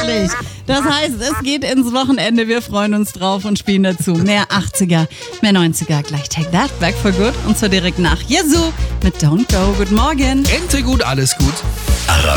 Herrlich. Das heißt, es geht ins Wochenende. Wir freuen uns drauf und spielen dazu mehr 80er, mehr 90er. Gleich Take That, Back for Good. Und zwar direkt nach Jesu mit Don't Go. Guten Morgen. Ente gut, alles gut.